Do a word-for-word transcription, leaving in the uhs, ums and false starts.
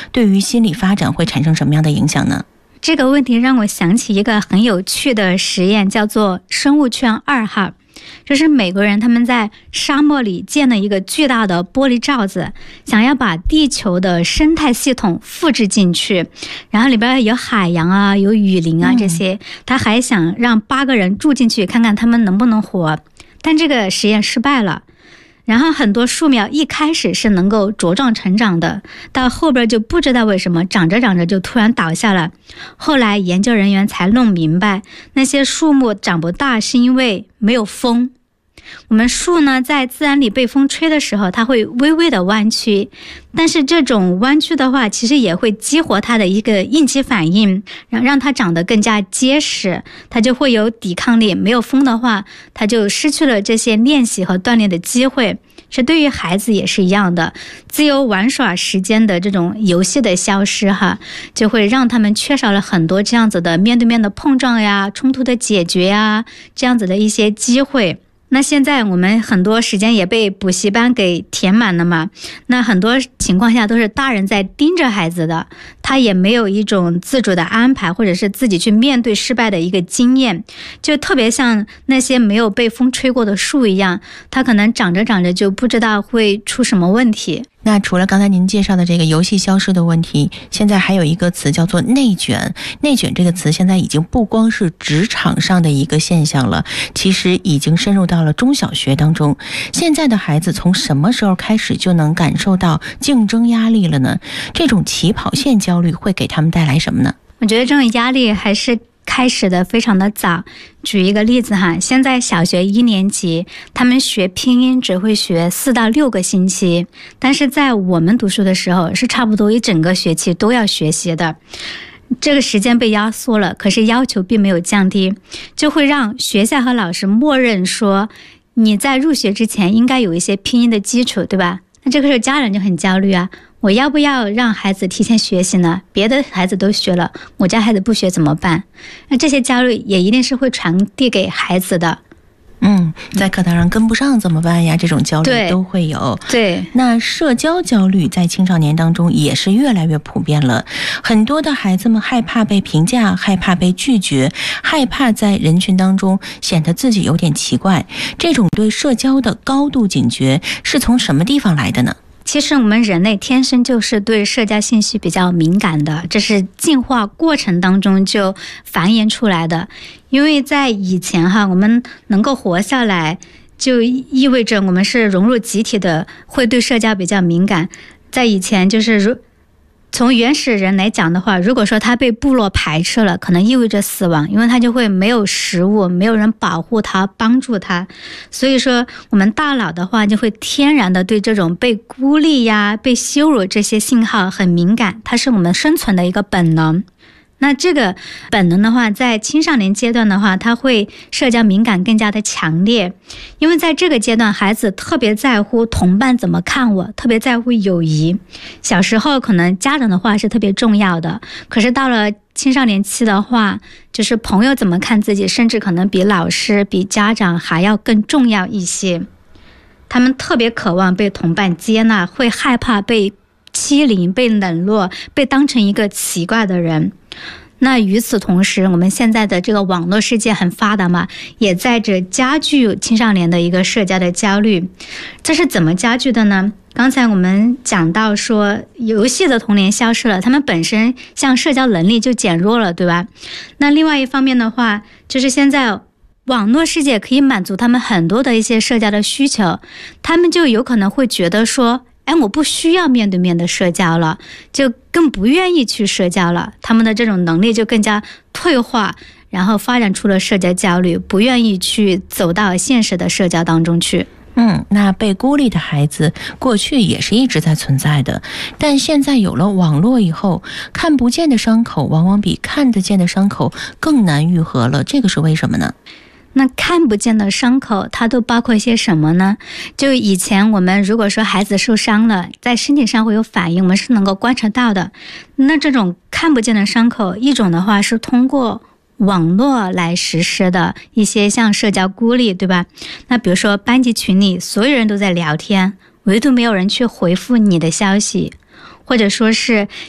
对于心理发展会产生什么样的影响呢？ 这个问题让我想起一个很有趣的实验，叫做生物圈二号。就是美国人他们在沙漠里建了一个巨大的玻璃罩子，想要把地球的生态系统复制进去，然后里边有海洋啊，有雨林啊这些，他还想让八个人住进去，看看他们能不能活。但这个实验失败了。然后很多树苗一开始是能够茁壮成长的，到后边就不知道为什么长着长着就突然倒下了。后来研究人员才弄明白，那些树木长不大是因为没有风。我们树呢，在自然里被风吹的时候，它会微微的弯曲，但是这种弯曲的话，其实也会激活它的一个应激反应，让让它长得更加结实，它就会有抵抗力。没有风的话，它就失去了这些练习和锻炼的机会。是对于孩子也是一样的，自由玩耍时间的这种游戏的消失哈，就会让他们缺少了很多这样子的面对面的碰撞呀、冲突的解决呀，这样子的一些机会。那现在我们很多时间也被补习班给填满了嘛，那很多情况下都是大人在盯着孩子的，他也没有一种自主的安排，或者是自己去面对失败的一个经验，就特别像那些没有被风吹过的树一样，他可能长着长着就不知道会出什么问题。 那除了刚才您介绍的这个游戏消失的问题，现在还有一个词叫做内卷。内卷这个词现在已经不光是职场上的一个现象了，其实已经深入到了中小学当中。现在的孩子从什么时候开始就能感受到竞争压力了呢？这种起跑线焦虑会给他们带来什么呢？ 我觉得这种压力还是开始的非常的早。举一个例子哈，现在小学一年级，他们学拼音只会学四到六个星期，但是在我们读书的时候是差不多一整个学期都要学习的。这个时间被压缩了，可是要求并没有降低，就会让学校和老师默认说你在入学之前应该有一些拼音的基础，对吧？那这个时候家长就很焦虑啊，我要不要让孩子提前学习呢？别的孩子都学了，我家孩子不学怎么办？那这些焦虑也一定是会传递给孩子的。 嗯，在课堂上跟不上怎么办呀？这种焦虑都会有。 对， 那社交焦虑在青少年当中也是越来越普遍了。很多的孩子们害怕被评价，害怕被拒绝，害怕在人群当中显得自己有点奇怪。这种对社交的高度警觉是从什么地方来的呢？ 其实我们人类天生就是对社交信息比较敏感的，这是进化过程当中就繁衍出来的。因为在以前哈，我们能够活下来，就意味着我们是融入集体的，会对社交比较敏感。在以前就是如从原始人来讲的话，如果说他被部落排斥了，可能意味着死亡，因为他就会没有食物，没有人保护他，帮助他。所以说我们大脑的话就会天然的对这种被孤立呀、被羞辱这些信号很敏感，它是我们生存的一个本能。那这个本能的话，在青少年阶段的话，他会社交敏感更加的强烈，因为在这个阶段，孩子特别在乎同伴怎么看我，特别在乎友谊。小时候可能家长的话是特别重要的，可是到了青少年期的话，就是朋友怎么看自己，甚至可能比老师、比家长还要更重要一些。他们特别渴望被同伴接纳，会害怕被欺凌、被冷落、被当成一个奇怪的人。那与此同时，我们现在的这个网络世界很发达嘛，也在这加剧青少年的一个社交的焦虑。这是怎么加剧的呢？刚才我们讲到说，游戏的童年消失了，他们本身像社交能力就减弱了，对吧？那另外一方面的话，就是现在网络世界可以满足他们很多的一些社交的需求，他们就有可能会觉得说，哎，我不需要面对面的社交了，就更不愿意去社交了，他们的这种能力就更加退化，然后发展出了社交焦虑，不愿意去走到现实的社交当中去。 嗯，那被孤立的孩子过去也是一直在存在的，但现在有了网络以后，看不见的伤口往往比看得见的伤口更难愈合了，这个是为什么呢？ 那看不见的伤口它都包括一些什么呢？就以前我们如果说孩子受伤了，在身体上会有反应，我们是能够观察到的。那这种看不见的伤口，一种的话是通过网络来实施的一些像社交孤立，对吧？那比如说班级群里所有人都在聊天，唯独没有人去回复你的消息，或者说是